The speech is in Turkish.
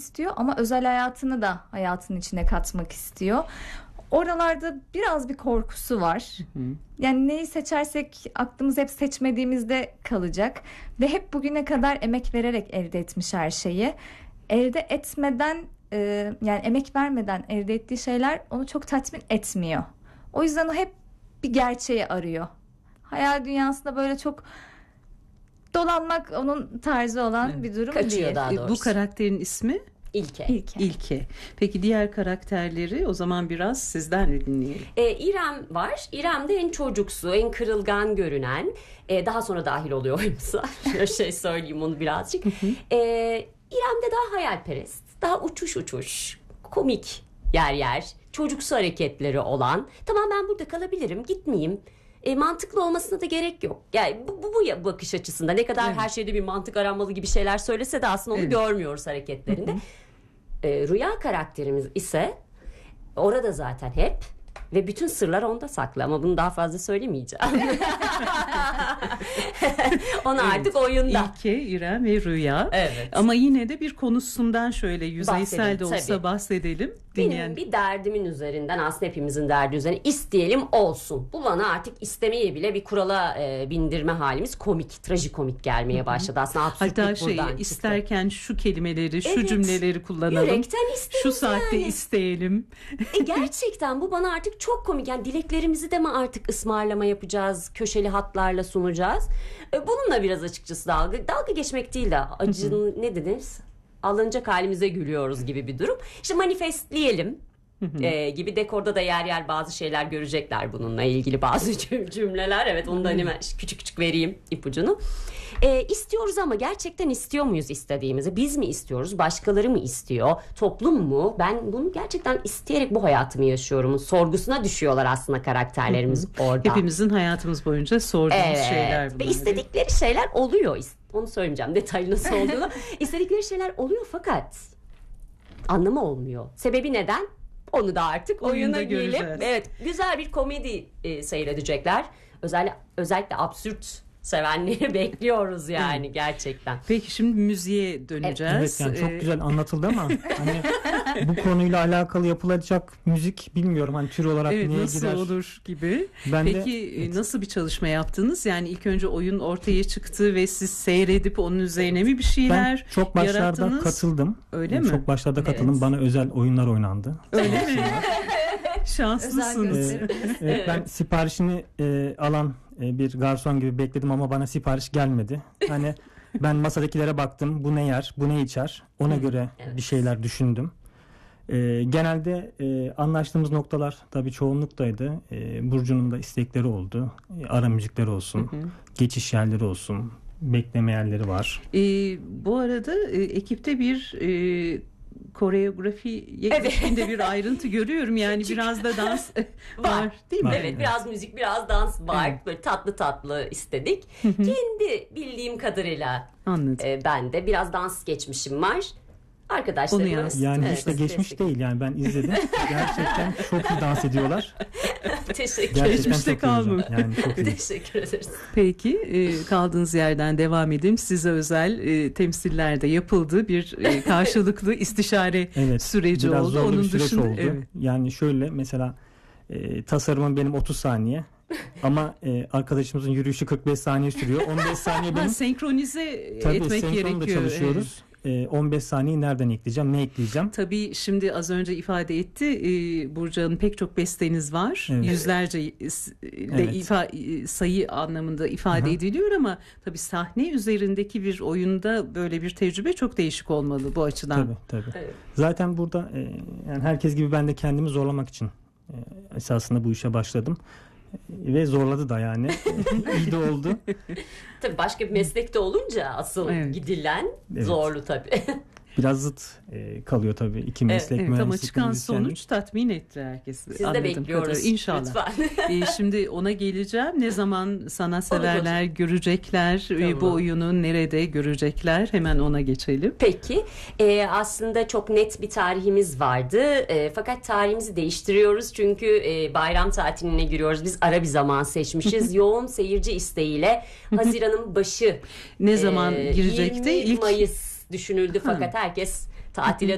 istiyor ama özel hayatını da hayatın içine katmak istiyor. Oralarda biraz bir korkusu var. Yani neyi seçersek aklımız hep seçmediğimizde kalacak. Ve hep bugüne kadar emek vererek elde etmiş her şeyi. Elde etmeden yani emek vermeden elde ettiği şeyler onu çok tatmin etmiyor. O yüzden o hep bir gerçeği arıyor. Hayal dünyasında böyle çok dolanmak onun tarzı olan bir durum Kaçıyor değil. daha doğrusu. Bu karakterin ismi? İlke. Peki diğer karakterleri o zaman biraz sizden dinleyelim. İrem var. İrem de en çocuksu, en kırılgan görünen. Daha sonra dahil oluyor oyumuza. Şöyle söyleyeyim onu birazcık. İrem de daha hayalperest. Daha uçuş. Komik yer. Çocuksu hareketleri olan. Tamam, ben burada kalabilirim, gitmeyeyim. Mantıklı olmasına da gerek yok. Yani bu bakış açısında ne kadar her şeyde bir mantık aranmalı gibi şeyler söylese de aslında onu görmüyoruz hareketlerinde. Rüya karakterimiz ise orada zaten hep ve bütün sırlar onda saklı ama bunu daha fazla söylemeyeceğim. Onu artık oyunda. İlke, İrem ve Rüya. Evet. Ama yine de bir konusundan şöyle yüzeysel de olsa tabii. bahsedelim. Benim bir derdimin üzerinden, aslında hepimizin derdi üzerine isteyelim olsun. Bu bana artık istemeyi bile bir kurala bindirme halimiz komik, trajikomik gelmeye başladı. Aslında absürtlük hatta buradan çıktı. isterken şu kelimeleri, şu cümleleri kullanalım. Yürekten isteriz şu saatte yani. isteyelim. Gerçekten bu bana artık çok komik. Yani dileklerimizi de mi artık ısmarlama yapacağız? Köşeli hatlarla sunacağız? Bununla biraz açıkçası dalga geçmek değil de acının ne dediniz? Alınacak halimize gülüyoruz gibi bir durum. İşte manifestleyelim gibi dekorda da yer bazı şeyler görecekler bununla ilgili bazı cümleler. Evet, onu da hani küçük vereyim ipucunu. İstiyoruz ama gerçekten istiyor muyuz istediğimizi? Biz mi istiyoruz? Başkaları mı istiyor? Toplum mu? Ben bunu gerçekten isteyerek bu hayatımı yaşıyorum. Sorgusuna düşüyorlar aslında karakterlerimiz orada. Hepimizin hayatımız boyunca sorduğumuz şeyler bunlar. Ve istedikleri şeyler oluyor. Onu söylemeyeceğim detaylı nasıl olduğunu. İstedikleri şeyler oluyor fakat anlamı olmuyor. Sebebi neden? Onu da artık oyuna gelip güzel bir komedi seyredecekler. Özellikle absürt sevenleri bekliyoruz yani gerçekten. Peki şimdi müziğe döneceğiz. Evet, yani çok güzel anlatıldı ama hani bu konuyla alakalı yapılacak müzik bilmiyorum hani tür olarak neye nasıl girer. olur gibi. Peki nasıl bir çalışma yaptınız? Yani ilk önce oyun ortaya çıktı ve siz seyredip onun üzerine mi bir şeyler yarattınız? Ben çok başlarda katıldım. Öyle mi? Çok başlarda katıldım. Bana özel oyunlar oynandı. Öyle mi? Şanslısınız. Ben siparişini alan bir garson gibi bekledim ama bana sipariş gelmedi. Hani ben masadakilere baktım. Bu ne yer, bu ne içer? Ona göre bir şeyler düşündüm. Genelde anlaştığımız noktalar tabii çoğunluktaydı. Burcu'nun da istekleri oldu. Ara müzikleri olsun, geçiş yerleri olsun, bekleme yerleri var. Bu arada ekipte bir koreografi içinde bir ayrıntı görüyorum. Yani biraz da dans var değil mi? Evet, biraz müzik, biraz dans var. Böyle tatlı istedik. Kendi bildiğim kadarıyla ben de biraz dans geçmişim var. Arkadaşlarım yani hiç de geçmiş değil yani ben izledim. Gerçekten çok iyi dans ediyorlar. Teşekkür ederim. Geçmişte kalmıyor. Yani teşekkür ederiz. Peki kaldığınız yerden devam edeyim. Size özel temsillerde yapıldı bir karşılıklı istişare süreci biraz oldu. Zorlu onun bir süreç dışında oldu. Yani şöyle mesela tasarımım benim 30 saniye. Ama arkadaşımızın yürüyüşü 45 saniye sürüyor. 15 saniye benim. Senkronize etmek gerekiyor. Çalışıyoruz. 15 saniyeyi nereden ekleyeceğim, ne ekleyeceğim? Tabii şimdi az önce ifade etti. Burcu Hanım pek çok besteniz var. Evet. Yüzlerce sayı anlamında ifade ediliyor ama tabii sahne üzerindeki bir oyunda böyle bir tecrübe çok değişik olmalı bu açıdan. Tabii. Evet. Zaten burada yani herkes gibi ben de kendimi zorlamak için esasında bu işe başladım. Ve zorladı da yani. İyi de oldu. Tabii başka bir meslekte olunca asıl gidilen zorlu tabii. Biraz zıt kalıyor tabii. İki meslek mühendislik. Ama çıkan sonuç tatmin etti herkesi. Siz de bekliyoruz. İnşallah. Şimdi ona geleceğim. Ne zaman sanatseverler görecekler? Tamam. Bu oyunu nerede görecekler? Hemen ona geçelim. Peki. Aslında çok net bir tarihimiz vardı. Fakat tarihimizi değiştiriyoruz. Çünkü bayram tatiline giriyoruz. Biz ara bir zaman seçmişiz. Yoğun seyirci isteğiyle Haziran'ın başı. Ne zaman girecekti? 20 Mayıs düşünüldü fakat herkes tatile